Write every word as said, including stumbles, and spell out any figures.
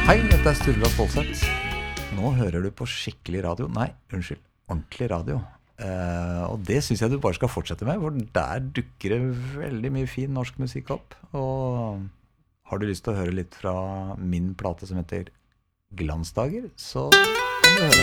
Hei, dette er Sturla Stålsett. Nå hører du på skikkelig radio. Nei, unnskyld, ordentlig radio. Eh, og det synes jeg du bare skal fortsette med, for der dukker det veldig mye fin norsk musikk opp. Og har du lyst til å høre litt fra min plate som heter Glansdager, så kan du høre.